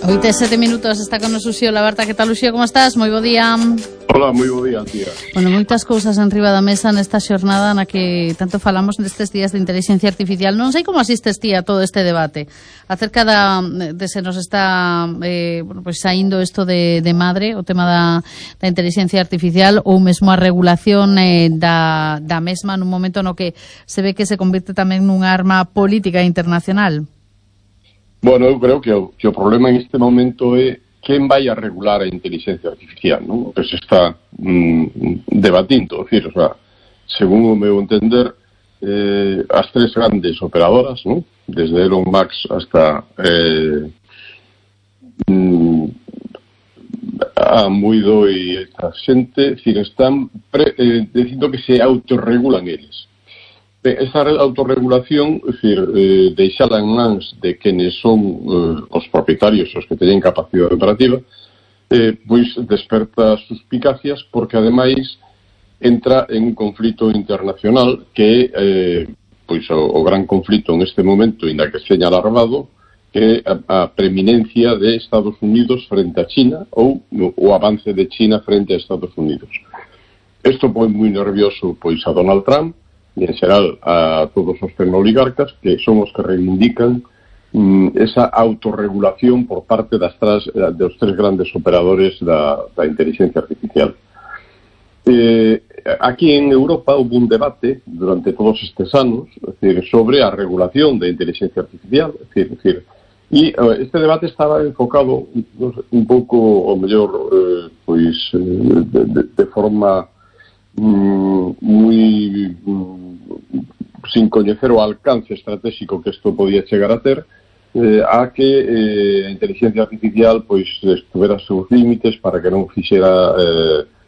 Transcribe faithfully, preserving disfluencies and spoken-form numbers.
oito e sete minutos, está con nos Uxío Labarta. Que tal, Uxío, como estás? Moi bo día. Hola, moi bo día, tía. Bueno, moitas cousas en riba da mesa nesta xornada na que tanto falamos nestes días de inteligencia artificial. Non sei como asistes ti a todo este debate acerca da, de se nos está eh, bueno, pues, saindo isto de, de madre, o tema da, da inteligencia artificial, ou mesmo a regulación eh, da, da mesma nun momento no que se ve que se convirte tamén nunha arma política internacional. Bueno, eu creo que o, que o problema en este momento é quen vai a regular a inteligencia artificial, non? Que se está mm, debatindo, decir, o sea, según o meu entender, eh, as tres grandes operadoras, non? Desde Elon Musk hasta eh, mm, a Muido e esta xente, decir, están pre, eh, dicindo que se autorregulan eles. Esa autorregulación, es decir, eh, deixala en mans de quenes son eh, os propietarios, os que teñen capacidade operativa, eh, pois desperta suspicacias porque ademais entra en un conflito internacional que é eh, pois o, o gran conflito en este momento, ainda que seña alarmado, que é a, a preeminencia de Estados Unidos frente a China ou o avance de China frente a Estados Unidos. Isto pon moi nervioso pois a Donald Trump e en xeral a todos os tecnooligarcas, que son os que reivindican mm, esa autorregulación por parte das tras, dos tres grandes operadores da, da inteligencia artificial. Eh, aquí en Europa houve un debate durante todos estes anos, es decir, sobre a regulación da inteligencia artificial, es decir, es decir e este debate estaba enfocado no sé, un pouco, o mellor, eh, pois eh, de, de, de forma moi sin coñecer o alcance estratégico que isto podía chegar a ter, eh, a que eh, a inteligencia artificial pois estuvera a seus límites para que non fixera eh,